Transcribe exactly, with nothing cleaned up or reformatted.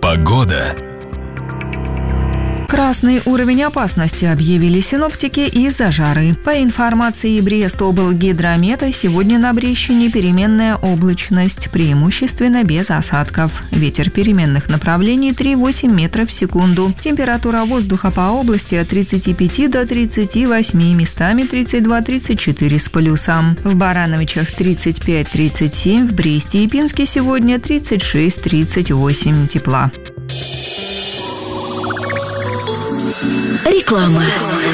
Погода. Красный уровень опасности объявили синоптики из-за жары. По информации Брест-облгидромета, сегодня на Брещине переменная облачность, преимущественно без осадков. Ветер переменных направлений три-восемь метров в секунду. Температура воздуха по области от тридцати пяти до тридцати восьми, местами тридцать два - тридцать четыре с плюсом. В Барановичах тридцать пять - тридцать семь, в Бресте и Пинске сегодня тридцать шесть - тридцать восемь тепла. Реклама.